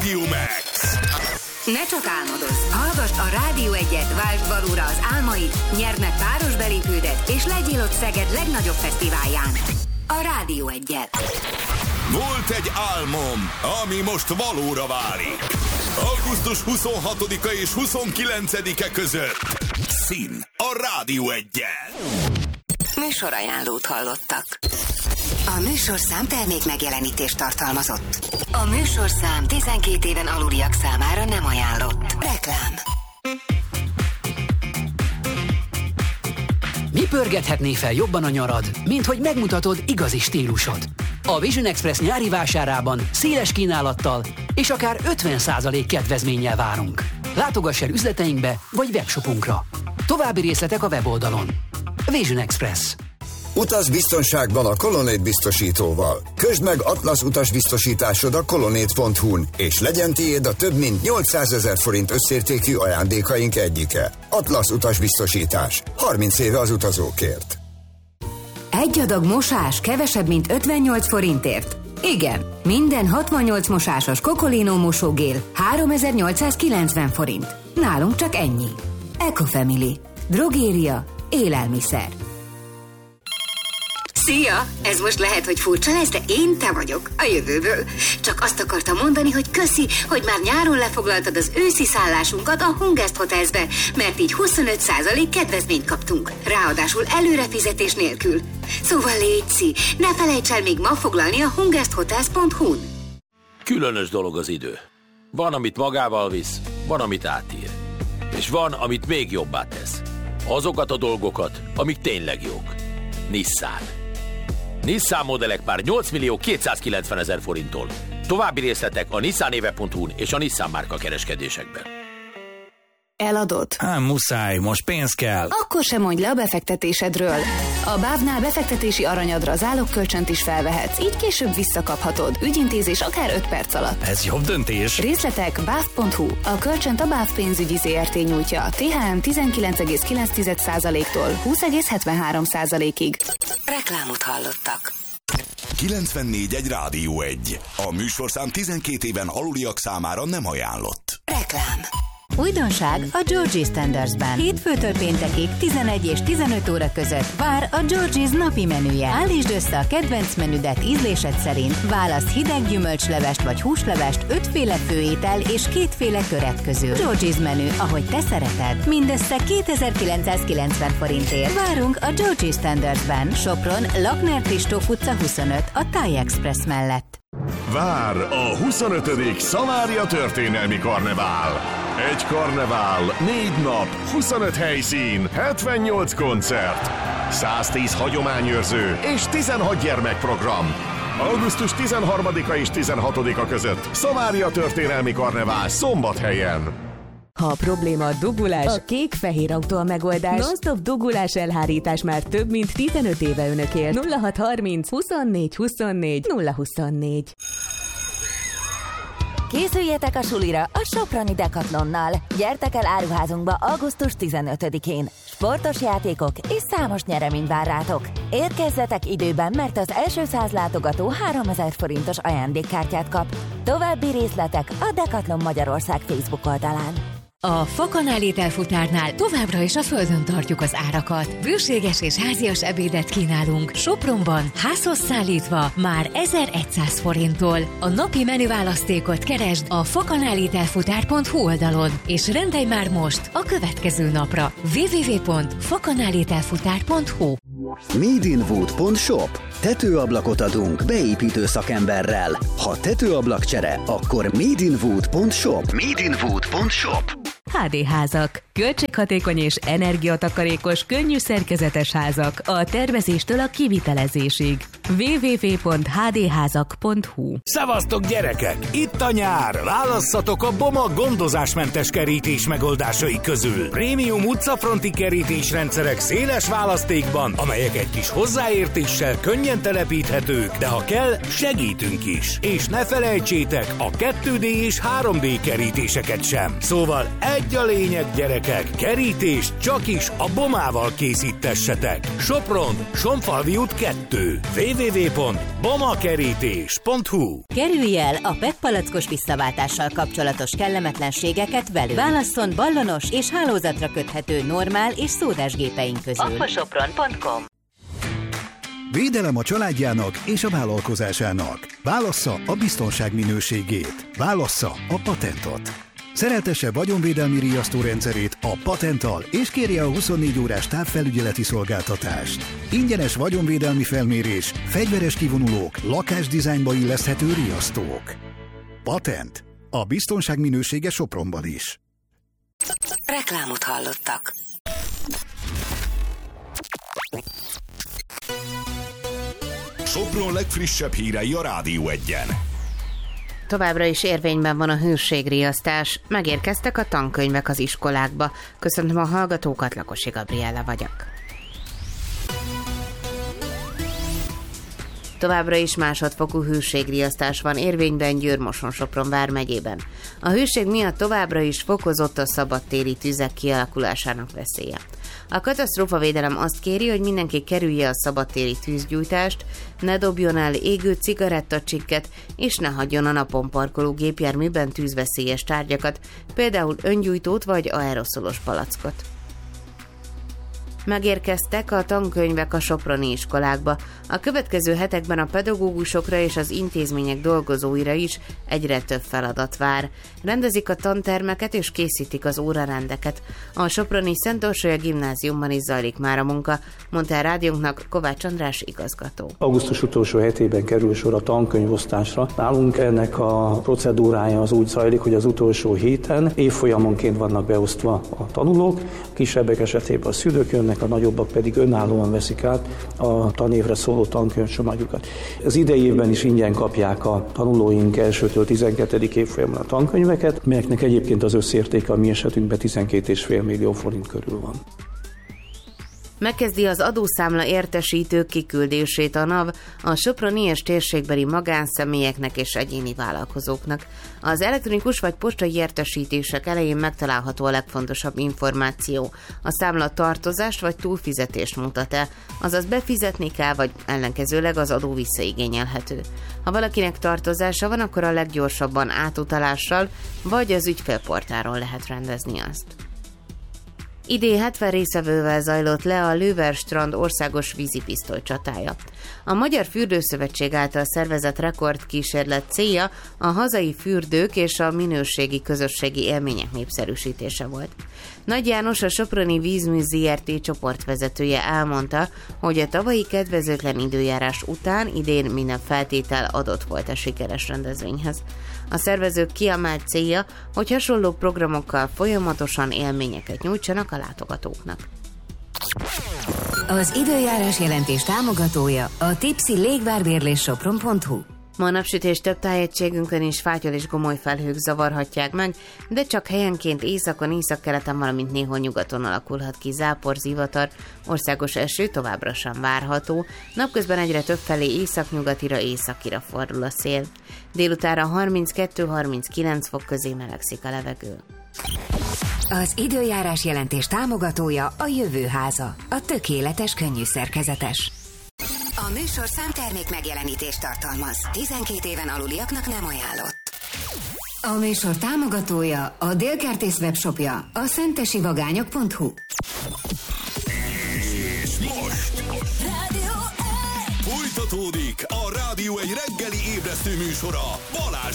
Radio Max. Ne csak álmodozz, hallgassd a Rádió 1-et, váltsd valóra az álmaid, nyerd meg páros belépődet, és legyél ott Szeged legnagyobb fesztiválján. A Rádió 1-et. Volt egy álmom, ami most valóra válik. Augusztus 26-a és 29-e között. Szín a Rádió 1-jel. Műsorajánlót hallottak. A műsorszám termék megjelenítést tartalmazott. A műsorszám 12 éven aluliak számára nem ajánlott. Reklám. Mi pörgethetné fel jobban a nyarad, mint hogy megmutatod igazi stílusod? A Vision Express nyári vásárában széles kínálattal és akár 50% kedvezménnyel várunk. Látogass el üzleteinkbe vagy webshopunkra. További részletek a weboldalon. Vision Express. Utaz biztonságban a Colonnade biztosítóval. Közd meg Atlasz utasbiztosításod a colonnade.hu-n, és legyen tiéd a több mint 800 000 forint összértékű ajándékaink egyike. Atlasz utasbiztosítás. 30 éve az utazókért. Egy adag mosás kevesebb, mint 58 forintért? Igen, minden 68 mosásos Cocolino mosógél 3890 forint. Nálunk csak ennyi. Ecofamily. Drogéria. Élelmiszer. Szia! Ez most lehet, hogy furcsa lesz, de én te vagyok, a jövőből. Csak azt akartam mondani, hogy köszi, hogy már nyáron lefoglaltad az őszi szállásunkat a Hungest Hotelsbe, mert így 25% kedvezményt kaptunk. Ráadásul előrefizetés nélkül. Szóval létszi, ne felejts el még ma foglalni a hungesthotels.hu-n. Különös dolog az idő. Van, amit magával visz, van, amit átír. És van, amit még jobbá tesz. Azokat a dolgokat, amik tényleg jók. Nissan. Nissan modellek már 8.290.000 forinttól. További részletek a nissanéve.hu-n és a Nissan márka kereskedésekben. Eladod? Muszáj, most pénz kell. Akkor sem mondj le a befektetésedről. A BÁV-nál befektetési aranyadra zálokkölcsönt is felvehetsz, így később visszakaphatod. Ügyintézés akár 5 perc alatt. Ez jobb döntés. Részletek BÁV.hu. A kölcsönt a BÁV pénzügyi ZRT nyújtja. THM 19,9%-tól 20,73%-ig. Reklámot hallottak. 94.1 Rádió 1. A műsorszám 12 éven aluliak számára nem ajánlott. Reklám. Újdonság a Georgie's Tendersben. Hétfőtől péntekig 11 és 15 óra között vár a Georgie's napi menüje. Állítsd össze a kedvenc menüdet ízlésed szerint. Válaszd hideg gyümölcslevest vagy húslevest 5 féle főétel és 2 féle köret közül. Georgie's menü, ahogy te szereted. Mindössze 2990 forintért. Várunk a Georgie's Tendersben. Sopron, Lakner Kristóf utca 25 a Thai Express mellett. Vár a 25. Szamária történelmi karnevál. Egy karnevál, 4 nap, 25 helyszín, 78 koncert, 110 hagyományőrző és 16 gyermekprogram. Augusztus 13-a és 16-a között Szamária történelmi karnevál Szombathelyen. Ha a probléma a dugulás, a kék-fehér autó a megoldás. Non-stop dugulás elhárítás már több mint 15 éve önökért. 0630 24 24 024. Készüljetek a sulira a Soproni Decathlonnal. Gyertek el áruházunkba augusztus 15-én. Sportos játékok és számos nyeremény vár rátok. Érkezzetek időben, mert az első 100 látogató 3000 forintos ajándékkártyát kap. További részletek a Decathlon Magyarország Facebook oldalán. A Fakanál ételfutárnál továbbra is a földön tartjuk az árakat. Bőséges és házias ebédet kínálunk. Sopronban házhoz szállítva már 1100 forinttól. A napi menüválasztékot keresd a fakanálételfutár.hu oldalon, és rendelj már most a következő napra. www.fakanálételfutár.hu. Madeinwood.shop. Tetőablakot adunk beépítő szakemberrel. Ha tetőablakcsere, akkor Madeinwood.shop. Madeinwood.shop. HD házak. Költséghatékony és energiatakarékos, könnyű szerkezetes házak a tervezéstől a kivitelezésig. www.hdházak.hu. Szevasztok gyerekek! Itt a nyár! Válasszatok a Boma gondozásmentes kerítés megoldásai közül. Prémium utcafronti kerítésrendszerek széles választékban, amelyek egy kis hozzáértéssel könnyen telepíthetők, de ha kell, segítünk is. És ne felejtsétek a 2D és 3D kerítéseket sem. Szóval egy a lényeg, gyerekek, gyerekek, kerítés csak is a Bomával készítessetek. Sopron, Sonfalvi út 2. www.bomakerítés.hu. Kerülj el a PET palackos visszaváltással kapcsolatos kellemetlenségeket velünk. Válasszon ballonos és hálózatra köthető normál és szódás gépeink közül. Aquasopron.com. Védelem a családjának és a vállalkozásának. Válassza a biztonság minőségét. Válassza a Patentot. Szereltesse vagyonvédelmi riasztórendszerét a Patenttal, és kérje a 24 órás távfelügyeleti szolgáltatást. Ingyenes vagyonvédelmi felmérés, fegyveres kivonulók, lakásdizájnba illeszthető riasztók. Patent. A biztonság minősége Sopronban is. Reklámot hallottak. Sopron legfrissebb hírei a Rádió Egyen. Továbbra is érvényben van a hőségriasztás. Megérkeztek a tankönyvek az iskolákba. Köszöntöm a hallgatókat, Lakosi Gabriella vagyok. Továbbra is másodfokú hőségriasztás van érvényben Győr-Moson-Sopron vármegyében. A hőség miatt továbbra is fokozott a szabadtéri tüzek kialakulásának veszélye. A katasztrófavédelem azt kéri, hogy mindenki kerülje a szabadtéri tűzgyújtást, ne dobjon el égő cigarettacsikket, és ne hagyjon a napon parkoló gépjárműben tűzveszélyes tárgyakat, például öngyújtót vagy aeroszolos palackot. Megérkeztek a tankönyvek a soproni iskolákba. A következő hetekben a pedagógusokra és az intézmények dolgozóira is egyre több feladat vár. Rendezik a tantermeket és készítik az órarendeket. A soproni Szent Orsolya gimnáziumban is zajlik már a munka, mondta a rádiónknak Kovács András igazgató. Augusztus utolsó hetében kerül sor a tankönyvosztásra. Nálunk ennek a procedúrája az úgy zajlik, hogy az utolsó héten évfolyamonként vannak beosztva a tanulók, a kisebbek esetében a szülők jönnek, a nagyobbak pedig önállóan veszik át a tanévre szóló tankönyvcsomagjukat. Az idei évben is ingyen kapják a tanulóink elsőtől 12. évfolyamon a tankönyveket, melyeknek egyébként az összértéke a mi esetünkben 12,5 millió forint körül van. Megkezdi az adószámla értesítők kiküldését a NAV a soproni és térségbeli magánszemélyeknek és egyéni vállalkozóknak. Az elektronikus vagy postai értesítések elején megtalálható a legfontosabb információ. A számla tartozást vagy túlfizetést mutat-e, azaz befizetni kell, vagy ellenkezőleg az adó visszaigényelhető. Ha valakinek tartozása van, akkor a leggyorsabban átutalással vagy az ügyfélportáron lehet rendezni azt. Idén 70 részevővel zajlott le a Löwer-strand országos vízipisztoly csatája. A Magyar Fürdőszövetség által szervezett rekordkísérlet célja a hazai fürdők és a minőségi közösségi élmények népszerűsítése volt. Nagy János, a Soproni Vízmű Zrt. Csoportvezetője elmondta, hogy a tavalyi kedvezőtlen időjárás után idén minden feltétel adott volt a sikeres rendezvényhez. A szervezők kiemelt célja, hogy hasonló programokkal folyamatosan élményeket nyújtsanak a látogatóknak. Az időjárás jelentés támogatója a Tipsy légvárbérlés Sopron.hu. Ma a napsütés több tájegységünkön is fátyol és gomoly felhők zavarhatják meg, de csak helyenként északon, északkeleten, valamint néhol nyugaton alakulhat ki zápor, zivatar, országos eső továbbra sem várható, napközben egyre több felé északnyugatira, északira fordul a szél. Délutánra 32-39 fok közé melegszik a levegő. Az időjárás jelentés támogatója a Jövőháza, a tökéletes könnyű szerkezetes. A műsor számtermék megjelenítést tartalmaz. 12 éven aluliaknak nem ajánlott. A műsor támogatója a Délkertész webshopja, a szentesivagányok.hu. És most folytatódik a Rádió egy reggeli ébresztő műsora Balázs